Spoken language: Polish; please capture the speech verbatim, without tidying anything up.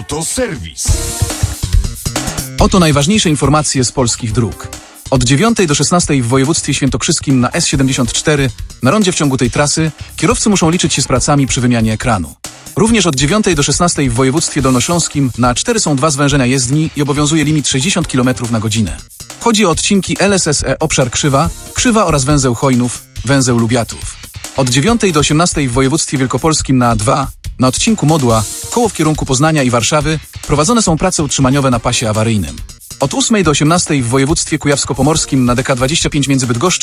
Autoserwis. Oto najważniejsze informacje z polskich dróg. Od dziewiątej do szesnastej w województwie świętokrzyskim na S siedemdziesiąt cztery na rondzie w ciągu tej trasy kierowcy muszą liczyć się z pracami przy wymianie ekranu. Również od dziewiątej do szesnastej w województwie dolnośląskim na A cztery są dwa zwężenia jezdni i obowiązuje limit sześćdziesiąt kilometrów na godzinę. Chodzi o odcinki L S S E obszar Krzywa, Krzywa oraz węzeł Chojnów, węzeł Lubiatów. Od dziewiątej do osiemnastej w województwie wielkopolskim na A dwa na odcinku Modła, koło w kierunku Poznania i Warszawy prowadzone są prace utrzymaniowe na pasie awaryjnym. Od ósmej do osiemnastej w województwie kujawsko-pomorskim na D K dwadzieścia pięć między Bydgoszczą